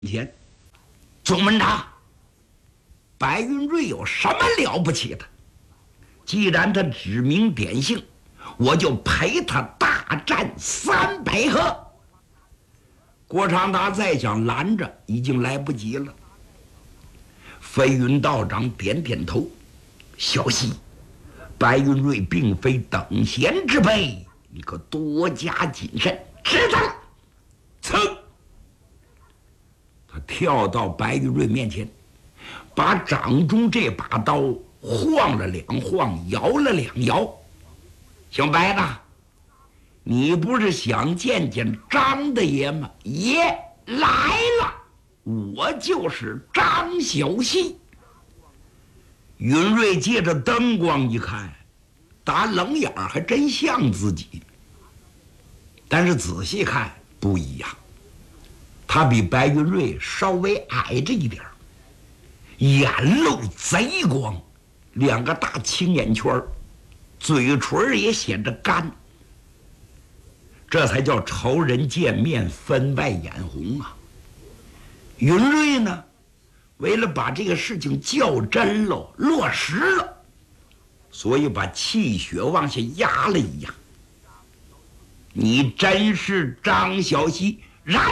前，总门长，白云瑞有什么了不起的？既然他指名点姓，我就陪他大战300合。郭长达再想拦着，已经来不及了。飞云道长点点头，小溪，白云瑞并非等闲之辈，你可多加谨慎。知道了。噌！他跳到白云瑞面前，把掌中这把刀晃了2晃，摇了2摇。小白子，你不是想见见张大爷吗？爷来了，我就是张小溪。云瑞借着灯光一看，打冷眼还真像自己，但是仔细看不一样。他比白云瑞稍微矮着一点，眼露贼光，2个大青眼圈，嘴唇也显着干。这才叫仇人见面分外眼红啊！云瑞呢，为了把这个事情较真喽，落实了，所以把气血往下压了一压。你真是张小溪？然，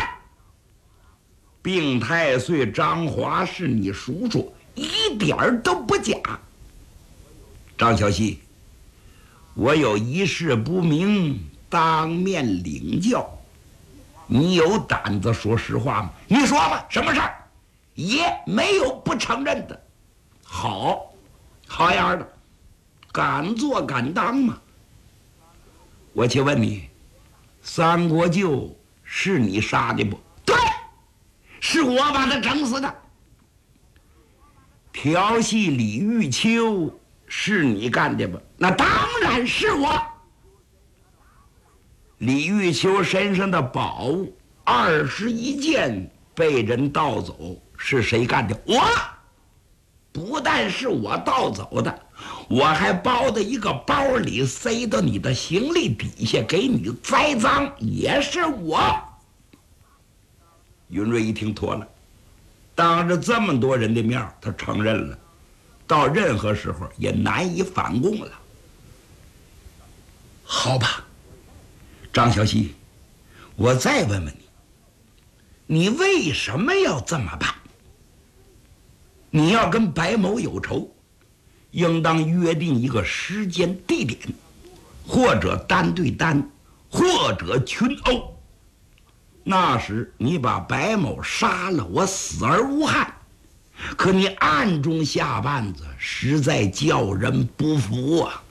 病太岁张华是你叔叔，一点儿都不假。张小溪，我有一事不明，当面领教。你有胆子说实话吗？你说吧，什么事儿？爷没有不承认的。好样的，敢做敢当嘛。我且问你，三国舅是你杀的不？对，是我把他整死的。调戏李玉秋是你干的吧？那当然是我。李玉秋身上的宝物21件被人盗走，是谁干的？我。不但是我盗走的，我还包在一个包里，塞到你的行李底下，给你栽赃，也是我。云瑞一听妥了，当着这么多人的面，他承认了，到任何时候也难以反供了。好吧，张小溪，我再问问你，你为什么要这么办？你要跟白某有仇，应当约定一个时间地点，或者单对单，或者群殴。那时你把白某杀了，我死而无憾。可你暗中下绊子，实在叫人不服啊！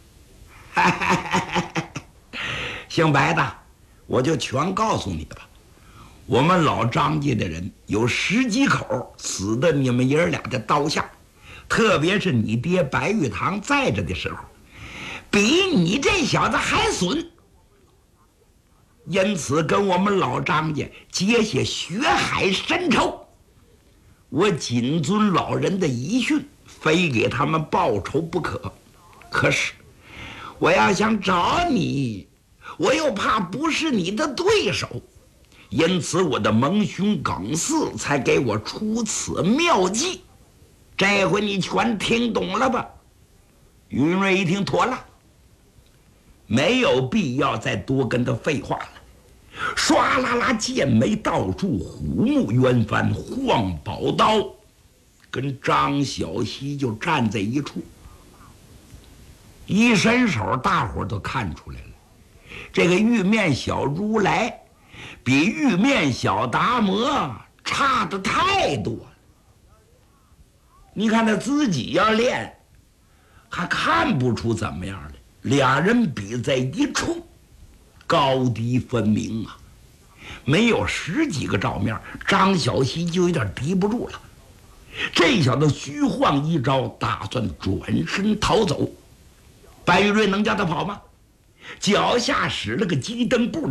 姓白的，我就全告诉你吧。我们老张家的人有10几口死的你们爷俩的刀下，特别是你爹白玉堂在着的时候，比你这小子还损。因此跟我们老张家结下血海深仇。我谨遵老人的遗训，非给他们报仇不可。可是我要想找你，我又怕不是你的对手，因此我的盟兄耿四才给我出此妙计。这回你全听懂了吧？云瑞一听妥了，没有必要再多跟他废话了。唰啦啦，剑眉倒竖，虎目圆翻，晃宝刀，跟张小溪就站在一处。一伸手，大伙都看出来了，这个玉面小如来比玉面小达摩差得太多了。你看他自己要练，还看不出怎么样的。俩人比在一处，高低分明啊！没有10几个照面，张小溪就有点敌不住了。这小子虚晃一招，打算转身逃走。白玉瑞能叫他跑吗？脚下使了个鸡蹬步，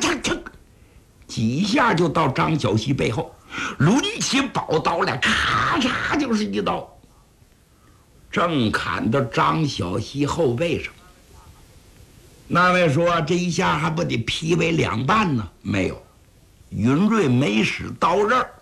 几下就到张小溪背后，抡起宝刀来，咔嚓就是一刀，正砍到张小溪后背上。那位说这一下还不得劈为2半呢？没有，云瑞没使刀刃，